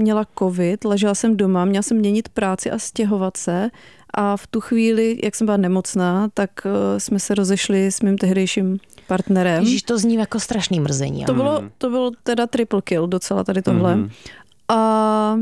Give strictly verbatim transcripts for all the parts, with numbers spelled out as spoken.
měla covid, ležela jsem doma, měla jsem měnit práci a stěhovat se a v tu chvíli, jak jsem byla nemocná, tak uh, jsme se rozešli s mým tehdejším partnerem. Ježíš, to zní jako strašný mrzení. To bylo, to bylo teda triple kill docela tady tohle. Mm. A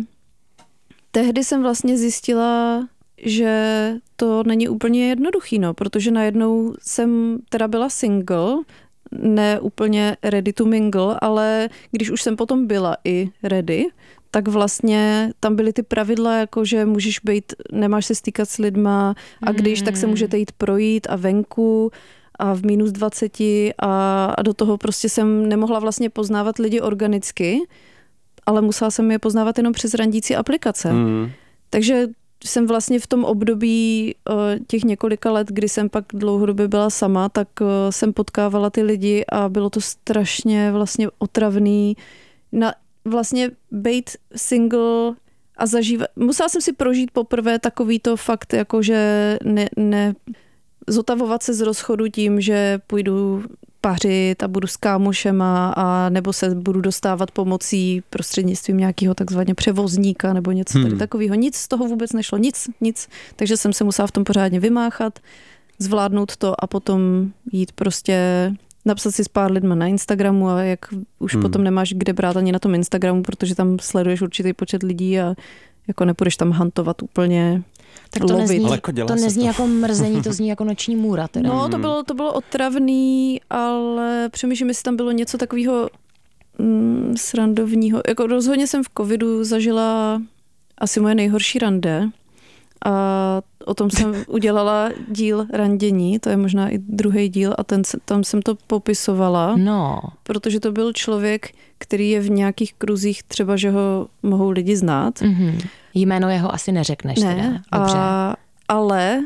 tehdy jsem vlastně zjistila, že to není úplně jednoduchý, no, protože najednou jsem teda byla single, ne úplně ready to mingle, ale když už jsem potom byla i ready, tak vlastně tam byly ty pravidla, jako že můžeš být, nemáš se stýkat s lidma a když, tak se můžete jít projít a venku a v minus dvaceti a, a do toho prostě jsem nemohla vlastně poznávat lidi organicky, ale musela jsem je poznávat jenom přes randící aplikace. Mm. Takže jsem vlastně v tom období těch několika let, kdy jsem pak dlouhodobě byla sama, tak jsem potkávala ty lidi a bylo to strašně vlastně otravný. Na, vlastně být single a zažívat. Musela jsem si prožít poprvé takový to fakt, jako že ne, ne zotavovat se z rozchodu tím, že půjdu pařit a budu s kámošema a nebo se budu dostávat pomocí prostřednictvím nějakého takzvaně převozníka nebo něco hmm. tady takového. Nic z toho vůbec nešlo, nic, nic. Takže jsem se musela v tom pořádně vymáchat, zvládnout to a potom jít prostě napsat si s pár lidma na Instagramu a jak už hmm. potom nemáš kde brát ani na tom Instagramu, protože tam sleduješ určitý počet lidí a jako nepůjdeš tam hantovat úplně. Tak to nezní, to nezní to. jako mrzení, to zní jako noční můra. Teda. No, to bylo, to bylo otravný, ale přemýšlím, jestli tam bylo něco takového mm, srandovního. Jako rozhodně jsem v covidu zažila asi moje nejhorší rande a o tom jsem udělala díl randění, to je možná i druhý díl a ten, tam jsem to popisovala, no. protože to byl člověk, který je v nějakých kruzích třeba, že ho mohou lidi znát. Mm-hmm. Jméno jeho asi neřekneš. Ne, teda. Dobře. A, ale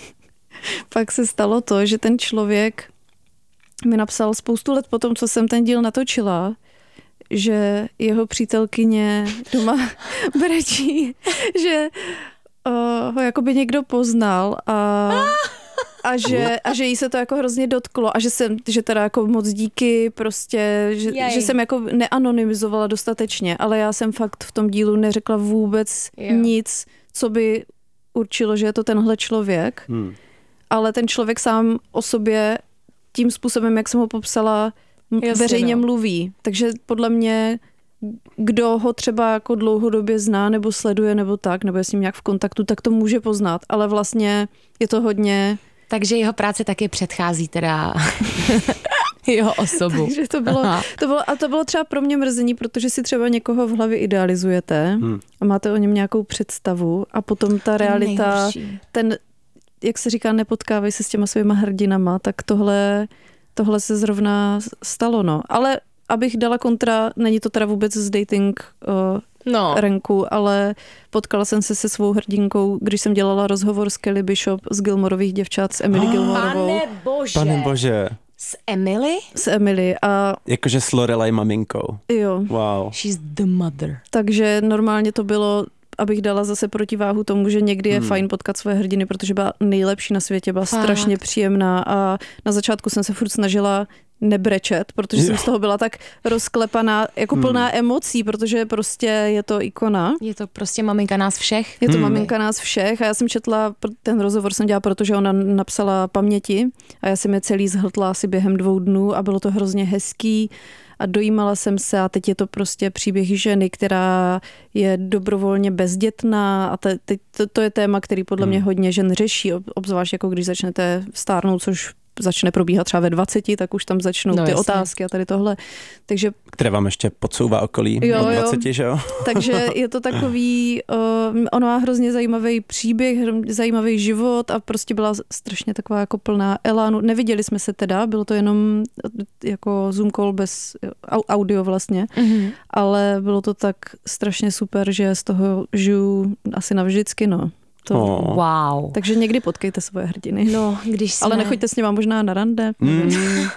pak se stalo to, že ten člověk mi napsal spoustu let potom, co jsem ten díl natočila, že jeho přítelkyně doma brečí, že uh, ho jakoby někdo poznal a, a, že, a že jí se to jako hrozně dotklo a že jsem, že teda jako moc díky prostě, že, že jsem jako neanonymizovala dostatečně, ale já jsem fakt v tom dílu neřekla vůbec jo. nic, co by určilo, že je to tenhle člověk, hmm. ale ten člověk sám o sobě tím způsobem, jak jsem ho popsala, Jasně, veřejně no. mluví. Takže podle mě, kdo ho třeba jako dlouhodobě zná nebo sleduje nebo tak, nebo je s ním nějak v kontaktu, tak to může poznat, ale vlastně je to hodně... Takže jeho práce taky předchází teda jeho osobu. Takže to bylo, to bylo, a to bylo třeba pro mě mrzení, protože si třeba někoho v hlavě idealizujete hmm. a máte o něm nějakou představu a potom ta realita, ten, jak se říká, nepotkávej se s těma svýma hrdinama, tak tohle, tohle se zrovna stalo, no. Ale abych dala kontra, není to teda vůbec z dating uh, no. renku, ale potkala jsem se se svou hrdinkou, když jsem dělala rozhovor s Kelly Bishop z Gilmorových děvčat, s Emily oh, Gilmorovou. Pane bože. Pane bože. S Emily? S Emily a... Jakože s Lorelai maminkou. Jo. Wow. She's the mother. Takže normálně to bylo, abych dala zase protiváhu tomu, že někdy je hmm. fajn potkat svoje hrdiny, protože byla nejlepší na světě, byla Fakt. strašně příjemná a na začátku jsem se furt snažila nebrečet, protože jo. jsem z toho byla tak rozklepaná, jako hmm. plná emocí, protože prostě je to ikona. Je to prostě maminka nás všech. Je to hmm. maminka nás všech a já jsem četla, ten rozhovor jsem dělala, protože ona napsala paměti a já jsem je celý zhltla asi během dvou dnů a bylo to hrozně hezký a dojímala jsem se a teď je to prostě příběh ženy, která je dobrovolně bezdětná a te, teď to, to je téma, který podle hmm. mě hodně žen řeší, obzvlášť jako když začnete stárnout, což začne probíhat třeba ve dvaceti, tak už tam začnou no, ty jasně. otázky a tady tohle. Takže, které vám ještě podsouvá okolí jo, od dvaceti, jo. že jo? Takže je to takový, uh, ono má hrozně zajímavý příběh, zajímavý život a prostě byla strašně taková jako plná elánu. Neviděli jsme se teda, bylo to jenom jako Zoom call bez audio vlastně, mm-hmm. ale bylo to tak strašně super, že z toho žiju asi navždycky, no. To. Oh. Wow. Takže někdy potkejte svoje hrdiny. No, když jsme... Ale nechoďte s nima možná na rande. Mm.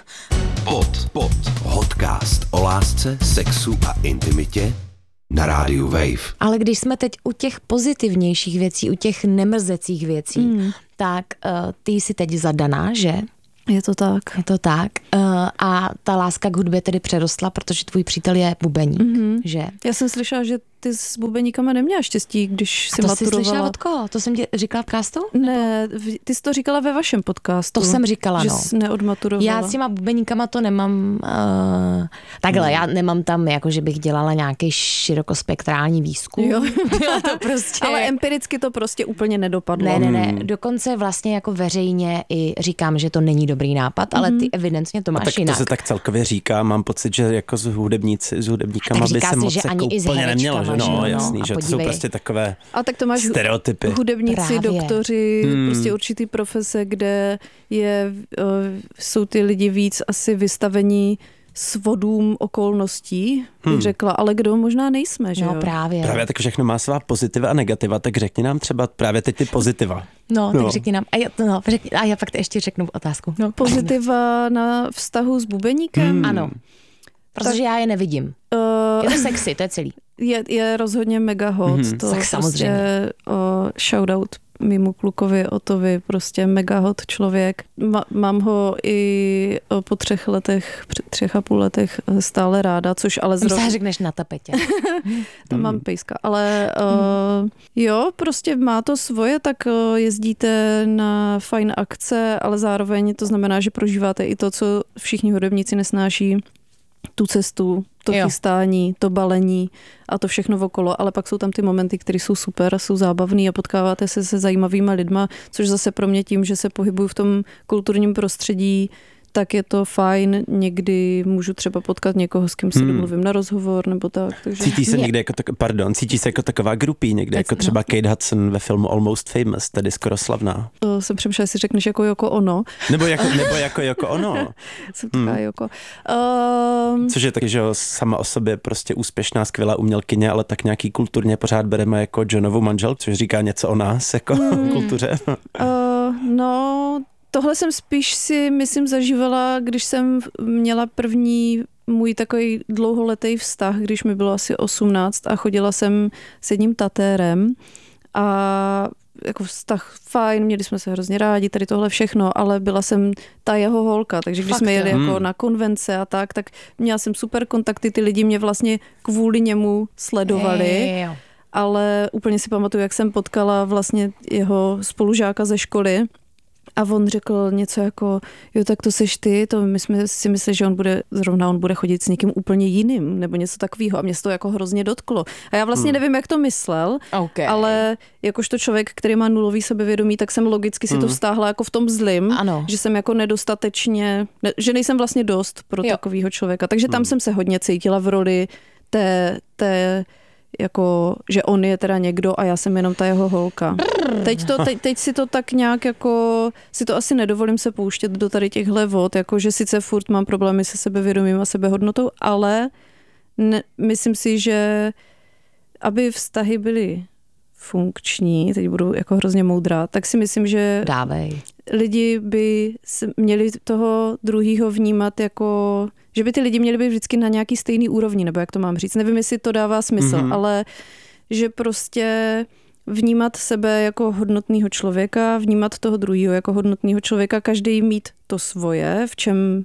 Pod, pod. Podcast o lásce, sexu a intimitě na rádiu Wave. Ale když jsme teď u těch pozitivnějších věcí, u těch nemrzecích věcí, mm. tak uh, ty jsi teď zadaná, že? Je to tak. Je to tak. Uh, a ta láska k hudbě tedy přerostla, protože tvůj přítel je bubeník, mm-hmm. že? Já jsem slyšela, že ty s bubeníkama neměla štěstí, když si to maturovala. To jsi slyšela od koho? To jsem ti říkala v podcastu? Ne, ty jsi to říkala ve vašem podcastu. To jsem říkala, že no. jsi neodmaturovala. Já s těma bubeníkama to nemám, uh, takhle, hmm. já nemám tam, jako že bych dělala nějaký širokospektrální výzkum. Jo. jo to prostě... Ale empiricky to prostě úplně nedopadlo. Ne, ne, ne, dokonce vlastně jako veřejně i říkám, že to není dobrý nápad, ale ty evidentně to máš tak jinak. To se tak celkově říká, mám pocit, že jako s hudebníci, s hudebníkama by se si, moc že jako ani úplně nemělo, že no, no, jasný, že to jsou prostě takové a tak to máš stereotypy. Hudebníci, Právě. doktoři, hmm. prostě určitý profese, kde je, jsou ty lidi víc asi vystavení svodům okolností, bych hmm. řekla, ale kdo možná nejsme, že no, jo? právě. Právě tak všechno má svá pozitiva a negativa, tak řekni nám třeba právě teď ty pozitiva. No, tak no. řekni nám. A já, no, řekni, a já pak ještě řeknu otázku. No. Pozitiva na vztahu s bubeníkem? Hmm. Ano. Protože tak, já je nevidím. Uh, je to sexy, to je celý. Je, je rozhodně mega hot. Mm-hmm. To tak samozřejmě. Prostě, uh, shoutout mimo klukovi Otovi, prostě mega hot člověk. Ma, mám ho i po třech letech, třech a půl letech stále ráda, což ale zrovna... Myslím, řekneš na tapetě. Tam mm. mám pejska, ale uh, mm. jo, prostě má to svoje, tak uh, jezdíte na fajn akce, ale zároveň to znamená, že prožíváte i to, co všichni hudebníci nesnáší, tu cestu, to jo. chystání, to balení a to všechno okolo, ale pak jsou tam ty momenty, které jsou super a jsou zábavný a potkáváte se se zajímavýma lidma, což zase pro mě tím, že se pohybuju v tom kulturním prostředí, tak je to fajn. Někdy můžu třeba potkat někoho, s kým si hmm. domluvím na rozhovor nebo tak. Takže... Cítí se někde jako, tak, pardon, cítí se jako taková grupí někde, jako třeba Kate Hudson ve filmu Almost Famous, tedy Skoro slavná. To jsem přemýšlela, jestli řekneš jako Yoko Ono. Nebo jako, nebo jako Yoko Ono. Jsem taková hmm. Yoko. Um... Což je taky, že sama o sobě prostě úspěšná, skvělá umělkyně, ale tak nějaký kulturně pořád bereme jako Johnovu manželku, což říká něco o nás, jako hmm. kultuře. uh, no... Tohle jsem spíš si, myslím, zažívala, když jsem měla první můj takový dlouholetý vztah, když mi bylo asi osmnáct a chodila jsem s jedním tatérem a jako vztah fajn, měli jsme se hrozně rádi, tady tohle všechno, ale byla jsem ta jeho holka, takže když Fakt, jsme jeli jako na konvence a tak, tak měla jsem super kontakty, ty lidi mě vlastně kvůli němu sledovali. Hey, ale úplně si pamatuju, jak jsem potkala vlastně jeho spolužáka ze školy. A on řekl něco jako, jo, tak to seš ty, to my jsme si mysleli, že on bude, zrovna on bude chodit s někým úplně jiným, nebo něco takového. A mě se to jako hrozně dotklo. A já vlastně hmm. nevím, jak to myslel, okay. ale jakožto člověk, který má nulový sebevědomí, tak jsem logicky si hmm. to vztáhla jako v tom zlým, ano. že jsem jako nedostatečně, ne, že nejsem vlastně dost pro jo. takového člověka. Takže tam hmm. jsem se hodně cítila v roli té, té jako, že on je teda někdo a já jsem jenom ta jeho holka. Teď, to, teď, teď si to tak nějak jako, si to asi nedovolím se pouštět do tady těchhle vod, jako že sice furt mám problémy se sebevědomím a sebehodnotou, ale ne, myslím si, že aby vztahy byly funkční, teď budu jako hrozně moudrá, tak si myslím, že Dávej. lidi by měli toho druhýho vnímat jako, že by ty lidi měli být vždycky na nějaký stejný úrovni, nebo jak to mám říct. Nevím, jestli to dává smysl, mm-hmm. ale že prostě vnímat sebe jako hodnotného člověka, vnímat toho druhého jako hodnotného člověka, každý mít to svoje, v čem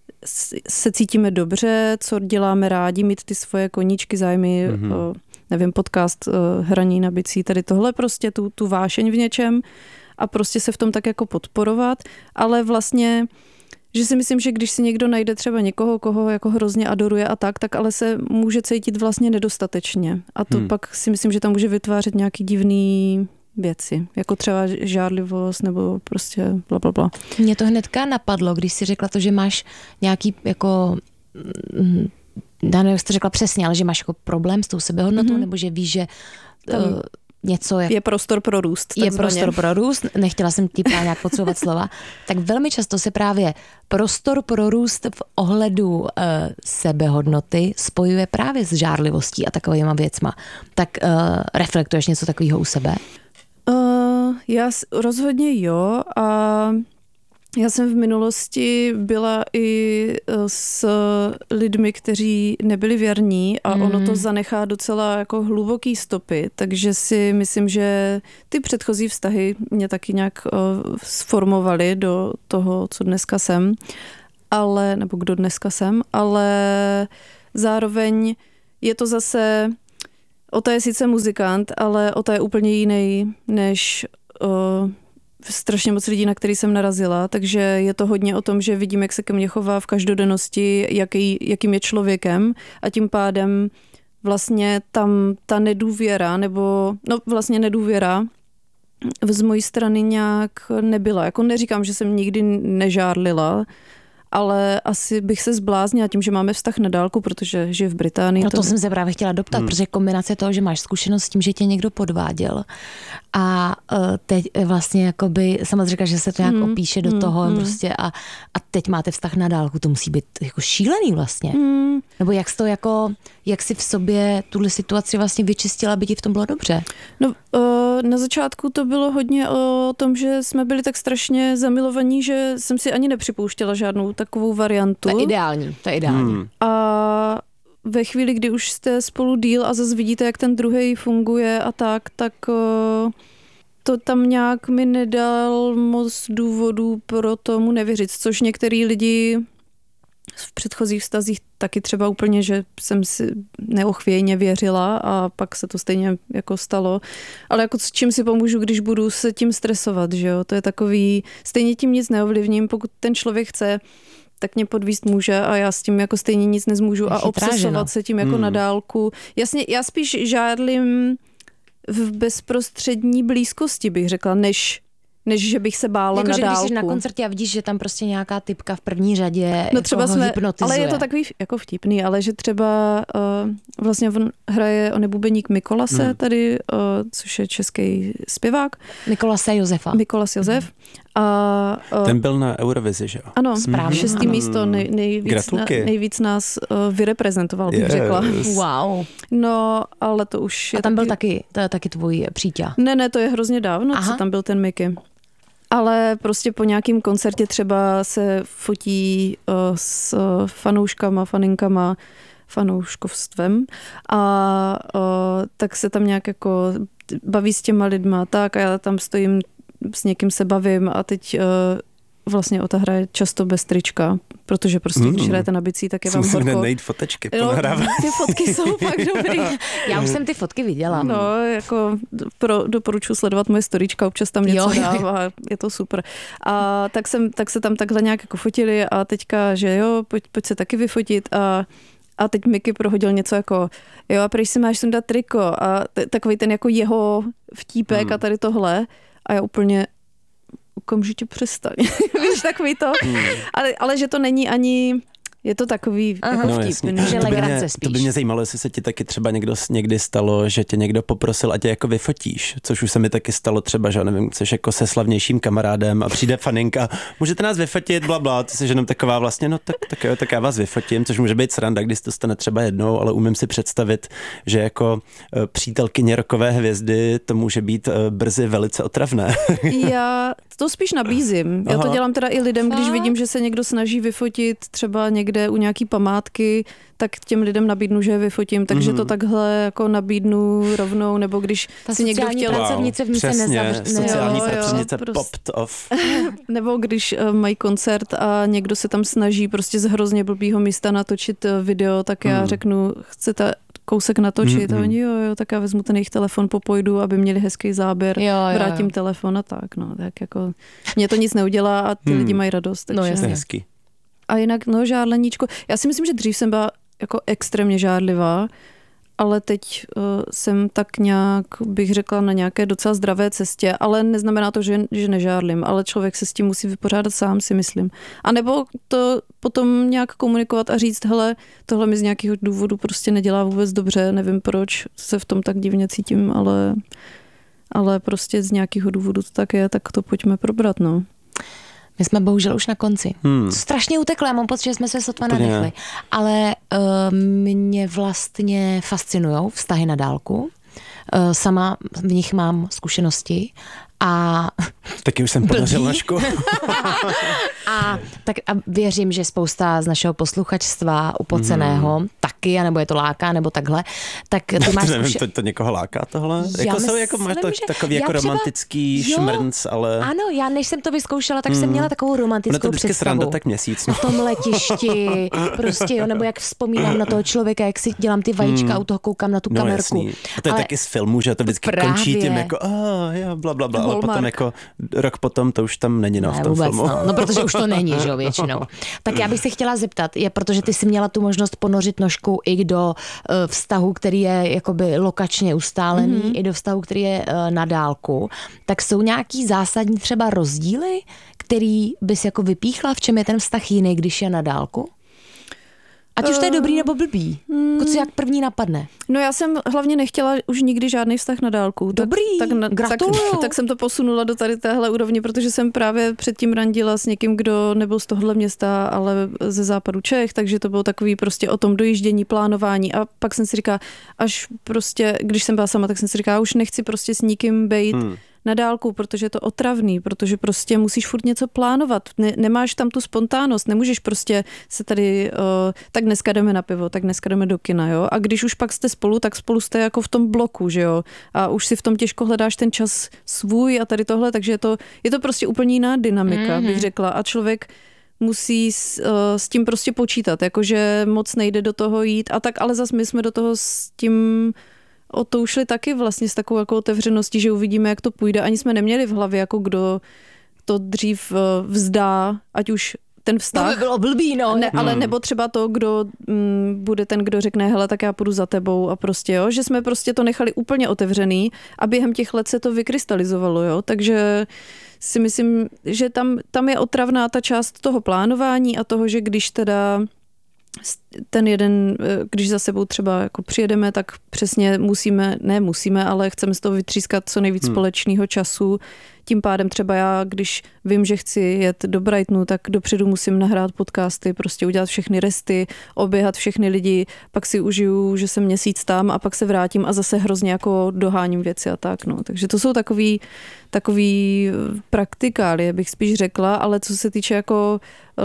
se cítíme dobře, co děláme rádi, mít ty svoje koníčky, zájmy, mm-hmm. o, nevím, podcast, o, hraní na bicí, tady tohle prostě, tu, tu vášeň v něčem a prostě se v tom tak jako podporovat, ale vlastně že si myslím, že když si někdo najde třeba někoho, koho jako hrozně adoruje a tak, tak ale se může cítit vlastně nedostatečně. A to hmm. pak si myslím, že tam může vytvářet nějaký divný věci, jako třeba žárlivost nebo prostě blablabla. Mně to hnedka napadlo, když jsi řekla to, že máš nějaký jako, já nevím, jak jsi to řekla přesně, ale že máš jako problém s tou sebehodnotou, mm-hmm. nebo že víš, že uh, něco jak... Je prostor pro růst. Je prostor pro růst, nechtěla jsem ti právě nějak podsouvat slova, tak velmi často se právě prostor pro růst v ohledu uh, sebehodnoty spojuje právě s žárlivostí a takovýma věcma. Tak uh, reflektuješ něco takového u sebe? Uh, já rozhodně jo a já jsem v minulosti byla i s lidmi, kteří nebyli věrní a mm. ono to zanechá docela jako hluboký stopy, takže si myslím, že ty předchozí vztahy mě taky nějak uh, sformovaly do toho, co dneska jsem, ale, nebo kdo dneska jsem, ale zároveň je to zase Ota je sice muzikant, ale Ota je úplně jiný než uh, strašně moc lidí, na který jsem narazila, takže je to hodně o tom, že vidím, jak se ke mně chová v každodennosti, jaký, jakým je člověkem a tím pádem vlastně tam ta nedůvěra, nebo no vlastně nedůvěra z mojí strany nějak nebyla. Jako neříkám, že jsem nikdy nežárlila, ale asi bych se zbláznila tím, že máme vztah na dálku, protože žije v Británii. No to, to jsem se právě chtěla doptat, hmm. protože kombinace toho, že máš zkušenost s tím, že tě někdo podváděl a uh, teď vlastně jakoby, sama říká, že se to nějak hmm. opíše do hmm. toho hmm. prostě a, a teď máte vztah na dálku, to musí být jako šílený vlastně. Hmm. Nebo jak jsi to jako, jak jsi v sobě tuhle situaci vlastně vyčistila, aby ti v tom bylo dobře? No uh, na začátku to bylo hodně o tom, že jsme byli tak strašně zamilovaní, že jsem si ani nepřipouštěla žádnou takovou variantu. To je ideální, to je ideální. Hmm. A ve chvíli, kdy už jste spolu díl a zase vidíte, jak ten druhej funguje a tak, tak uh, to tam nějak mi nedal moc důvodů pro tomu nevěřit, což některý lidi v předchozích vztazích taky třeba úplně, že jsem si neochvějně věřila a pak se to stejně jako stalo. Ale jako s čím si pomůžu, když budu se tím stresovat, že jo? To je takový, stejně tím nic neovlivním, pokud ten člověk chce, tak mě podvíst může a já s tím jako stejně nic nezmůžu a chytrá, obsesovat no. se tím jako hmm. na dálku. Jasně, já spíš žádlím v bezprostřední blízkosti, bych řekla, než než že bych se bála jako, na že dálku. Když jsi na koncertě a vidíš, že tam prostě nějaká typka v první řadě no třeba jsme, hypnotizuje. Ale je to takový jako vtipný, ale že třeba uh, vlastně on hraje, on je bubeník Mikolase hmm. tady, uh, což je český zpěvák. Mikolase Josefa. Mikolas Josef. Hmm. A, uh, ten byl na Eurovizi, že jo? Ano, správně. Šestý ano. místo, nej, nejvíc, na, nejvíc nás uh, vyreprezentoval, bych yes. řekla. Wow. No, ale to už je A tam taky... byl taky, to je taky tvůj přítel. Ne, ne, to je hrozně dávno, Aha. co tam byl ten Miky. Ale prostě po nějakém koncertě třeba se fotí uh, s uh, fanouškama, faninkama, fanouškovstvem a uh, tak se tam nějak jako baví s těma lidma, tak a já tam stojím, s někým se bavím a teď uh, vlastně Ota hraje často bez trička, protože prostě mm. když hrajete na bicí, tak je vám horko. Musím najít fotečky po no, nahrávání. Ty fotky jsou fakt dobrý. Já už jsem ty fotky viděla. No, jako pro, doporučuji sledovat moje storíčka, občas tam něco jo, dává, je to super. A tak, jsem, tak se tam takhle nějak jako fotili a teďka, že jo, pojď, pojď se taky vyfotit a a teď Miky prohodil něco jako, jo, a prý si máš sem dát triko a t- takový ten jako jeho vtípek hmm. a tady tohle a já úplně okamžitě přestaň. Víš, takový to. Hmm. Ale, ale že to není ani... Je to takový Aha. jako no, vtipný. Že to, by legrace mě, spíš. to by mě zajímalo, jestli se ti taky třeba někdo, někdy stalo, že tě někdo poprosil a tě jako vyfotíš, což už se mi taky stalo třeba, že nevím, jsi jako se slavnějším kamarádem a přijde faninka, můžete nás vyfotit, blabla, ty jsi jenom taková vlastně, no tak, tak jo, tak já vás vyfotím, což může být sranda, když to stane třeba jednou, ale umím si představit, že jako přítelkyně rockové hvězdy to může být brzy velice otravné. Já to spíš nabízím. Já to dělám teda i lidem, když vidím, že se někdo snaží vyfotit třeba někde u nějaký památky, tak těm lidem nabídnu, že je vyfotím, takže mm. to takhle jako nabídnu rovnou, nebo když ta si někdo chtěl... pracovnice v ní se nezavř... sociální jo, pracovnice jo, popped off. Nebo když uh, mají koncert a někdo se tam snaží prostě z hrozně blbýho místa natočit uh, video, tak já mm. řeknu, chcete kousek natočit mm, a oni jo, jo, tak já vezmu ten jejich telefon, popojdu, aby měli hezký záběr, jo, jo, vrátím jo. telefon a tak, no, tak jako mě to nic neudělá a ty mm. lidi mají radost. Takže... No jasně. Hezky. A jinak, no, žárleníčko. Já si myslím, že dřív jsem byla jako extrémně žárlivá, ale teď uh, jsem tak nějak, bych řekla, na nějaké docela zdravé cestě, ale neznamená to, že, že nežárlím, ale člověk se s tím musí vypořádat sám, si myslím. A nebo to potom nějak komunikovat a říct, hele, tohle mi z nějakého důvodu prostě nedělá vůbec dobře, nevím proč se v tom tak divně cítím, ale, ale prostě z nějakého důvodu to tak je, tak to pojďme probrat, no. My jsme bohužel už na konci. Hmm. Strašně uteklo, já mám pocit, že jsme se sotva nadechli. Ale uh, mě vlastně fascinujou vztahy na dálku. Uh, sama v nich mám zkušenosti A taky už jsem podařil Našku. a, tak a věřím, že spousta z našeho posluchačstva upoceného mm. taky, anebo je to láká, nebo takhle, tak ty máš... to, nevím, to, to někoho láká tohle? Já jako myslím, jsou, jako máš to že... takový jako třeba... romantický jo, šmrnc, ale... Ano, já než jsem to vyzkoušela, tak mm. jsem měla takovou romantickou představu. Ono to vždycky sranda tak měsíc. No. Na tom letišti, prostě jo, nebo jak vzpomínám na toho člověka, jak si dělám ty vajíčka, mm. u toho koukám na tu no, kamerku. Jasný. A to je ale... taky z filmu, že to vždycky právě. Končí tím jako, ah, já, bla, bla, bla, ale potom jako rok potom to už tam není, no, ne, v tom vůbec, filmu. No. no, protože už to není, že jo, většinou. Tak já bych se chtěla zeptat, je, protože ty jsi měla tu možnost ponořit Nožku i do uh, vztahu, který je jakoby lokačně ustálený, mm-hmm. i do vztahu, který je uh, na dálku, tak jsou nějaký zásadní třeba rozdíly, který bys jako vypíchla, v čem je ten vztah jiný, když je na dálku? Ať už to je dobrý nebo blbý. Jako co jak první napadne. No já jsem hlavně nechtěla už nikdy žádný vztah na dálku. Dobrý, tak, tak, gratuluju. Tak, tak jsem to posunula do tady téhle úrovně, protože jsem právě předtím randila s někým, kdo nebyl z tohohle města, ale ze západu Čech, takže to bylo takový prostě o tom dojíždění, plánování a pak jsem si říkala, až prostě, když jsem byla sama, tak jsem si říkala, už nechci prostě s nikým bejt hmm. na dálku, protože je to otravný, protože prostě musíš furt něco plánovat. Ne, nemáš tam tu spontánnost, nemůžeš prostě se tady, uh, tak dneska jdeme na pivo, tak dneska jdeme do kina, jo. A když už pak jste spolu, tak spolu jste jako v tom bloku, že jo. A už si v tom těžko hledáš ten čas svůj a tady tohle, takže je to, je to prostě úplně jiná dynamika, mm-hmm. bych řekla. A člověk musí s, uh, s tím prostě počítat, jakože moc nejde do toho jít a tak, ale zase my jsme do toho s tím o to ušli taky vlastně s takovou jako otevřeností, že uvidíme, jak to půjde. Ani jsme neměli v hlavě, jako kdo to dřív vzdá, ať už ten vztah. To by bylo blbý, no. Ne, ale nebo třeba to, kdo m, bude ten, kdo řekne, hele, tak já půjdu za tebou a prostě, jo, že jsme prostě to nechali úplně otevřený a během těch let se to vykrystalizovalo, jo, takže si myslím, že tam, tam je otravná ta část toho plánování a toho, že když teda ten jeden, když za sebou třeba jako přijedeme, tak přesně musíme, ne musíme, ale chceme z toho vytřískat co nejvíc hmm. společného času. Tím pádem třeba já, když vím, že chci jet do Brightonu, tak dopředu musím nahrát podcasty, prostě udělat všechny resty, oběhat všechny lidi, pak si užiju, že jsem měsíc tam a pak se vrátím a zase hrozně jako doháním věci a tak. No. Takže to jsou takový, takový praktikálie, bych spíš řekla, ale co se týče jako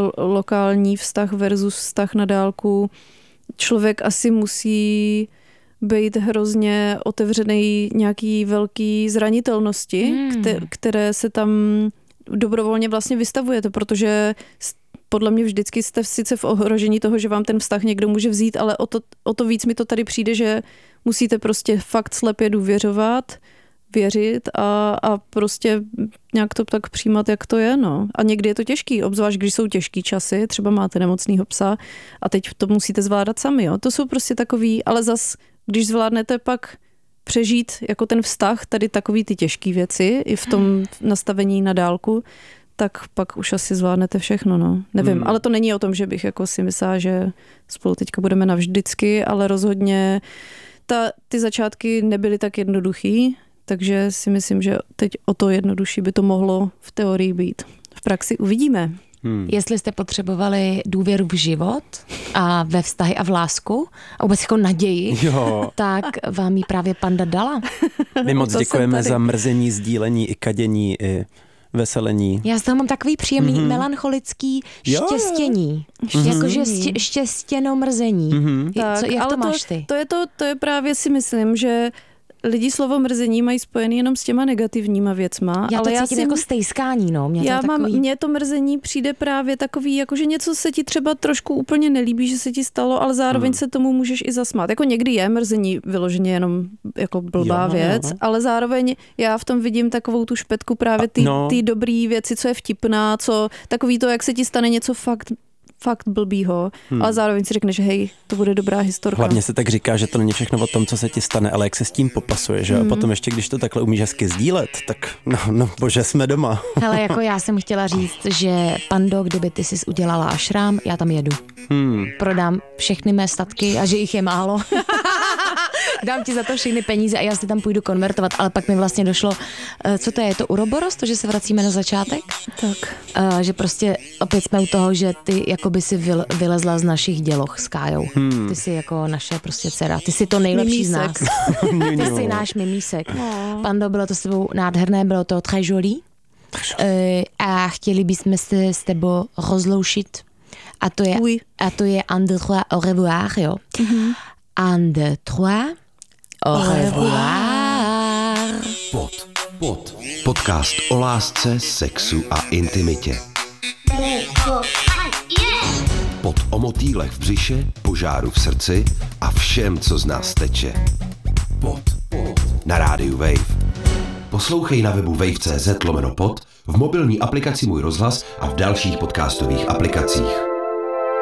lokální vztah versus vztah na dálku, člověk asi musí být hrozně otevřený nějaký velký zranitelnosti, hmm. které se tam dobrovolně vlastně vystavujete, protože podle mě vždycky jste sice v ohrožení toho, že vám ten vztah někdo může vzít, ale o to, o to víc mi to tady přijde, že musíte prostě fakt slepě důvěřovat, věřit a, a prostě nějak to tak přijímat, jak to je, no. A někdy je to těžký, obzvlášť když jsou těžký časy, třeba máte nemocnýho psa a teď to musíte zvládat sami, jo. To jsou prostě takový, ale zas, když zvládnete pak přežít jako ten vztah, tady takový ty těžké věci i v tom nastavení na dálku, tak pak už asi zvládnete všechno, no. Nevím, hmm. ale to není o tom, že bych jako si myslela, že spolu teďka budeme navždycky, ale rozhodně ta, ty začátky nebyly tak jednoduchý, takže si myslím, že teď o to jednodušší by to mohlo v teorii být. V praxi uvidíme. Hmm. Jestli jste potřebovali důvěru v život a ve vztahy a v lásku a vůbec jako naději, jo. tak vám ji právě Panda dala. My moc děkujeme za mrzení, sdílení i kadění, i veselení. Já z toho mám takový příjemný mm-hmm. melancholický štěstění. Mm-hmm. Jakože ště, štěstěno mrzení. Mm-hmm. Tak, Co, jak ale to máš ty? To, to, je to, to je právě si myslím, že lidi slovo mrzení mají spojený jenom s těma negativníma věcma. Já to ale cítím já si, jako stejskání, no. Mě já to mám, takový... mně to mrzení přijde právě takový, jakože něco se ti třeba trošku úplně nelíbí, že se ti stalo, ale zároveň hmm. se tomu můžeš i zasmát. Jako někdy je mrzení vyloženě jenom jako blbá jo, věc, jo. ale zároveň já v tom vidím takovou tu špetku právě ty no. dobrý věci, co je vtipná, co takový to, jak se ti stane něco fakt fakt blbýho, hmm. ale zároveň si řekneš, hej, to bude dobrá historka. Hlavně se tak říká, že to není všechno o tom, co se ti stane, ale jak se s tím popasuje, že? Hmm. A potom ještě, když to takhle umíš hezky sdílet, tak no, no bože, jsme doma. Hele, jako já jsem chtěla říct, že Pando, kdyby ty jsi udělala ašrám, já tam jedu. Hmm. Prodám všechny mé statky a že jich je málo. dám ti za to všechny peníze a já si tam půjdu konvertovat, ale pak mi vlastně došlo, co to je, je to Uroboros, to, že se vracíme na začátek? Tak. Uh, že prostě opět jsme u toho, že ty jakoby si vylezla z našich děloh s Kájou. Hmm. Ty jsi jako naše prostě dcera, ty jsi to nejlepší mimísek. Z nás. Ty jsi náš mimísek. No. Pando, bylo to s tebou nádherné, bylo to très joli. Uh, a chtěli bychom se s tebou rozloušit. A to je, oui. a to je un, deux, trois, au revoir, jo. Mm-hmm. Un, deux, trois, au, au revoir. Pod, pod. Podcast o lásce, sexu a intimitě. Pod o motýlech v břiše, požáru v srdci a všem, co z nás teče. Pod, pod. Na rádiu Wave. Poslouchej na webu wave tečka cz lomeno pod, v mobilní aplikaci Můj rozhlas a v dalších podcastových aplikacích.